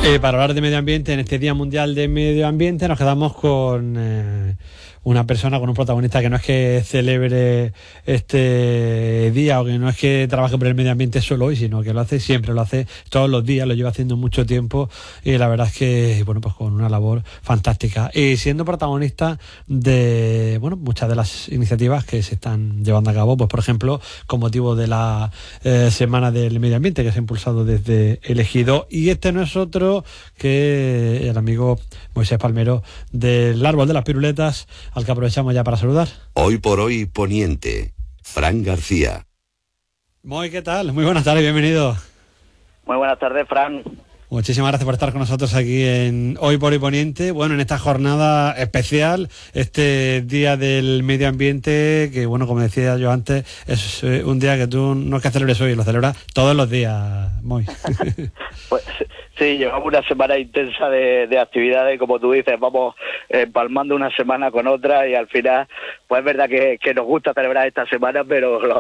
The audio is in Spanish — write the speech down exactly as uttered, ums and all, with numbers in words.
Eh, para hablar de medio ambiente, en este Día Mundial de Medio Ambiente nos quedamos con eh, una persona, con un protagonista que no es que celebre este día o que no es que trabaje por el medio ambiente solo hoy, sino que lo hace siempre, lo hace todos los días, lo lleva haciendo mucho tiempo y la verdad es que, bueno, pues con una labor fantástica. Y siendo protagonista de, bueno, muchas de las iniciativas que se están llevando a cabo, pues por ejemplo, con motivo de la eh, Semana del Medio Ambiente que se ha impulsado desde el Ejido. Y este no es otro que el amigo Moisés Palmero del Árbol de las Piruletas, al que aprovechamos ya para saludar. Hoy por hoy Poniente, Fran García. Moy, ¿qué tal? Muy buenas tardes, bienvenido. Muy buenas tardes, Fran. Muchísimas gracias por estar con nosotros aquí en Hoy por Hoy Poniente. Bueno, en esta jornada especial, este Día del Medio Ambiente, que bueno, como decía yo antes, es un día que tú no es que celebres hoy, lo celebras todos los días, Moy. Pues sí, llevamos una semana intensa de, de actividades, como tú dices, vamos empalmando una semana con otra y al final, pues es verdad que, que nos gusta celebrar esta semana, pero lo,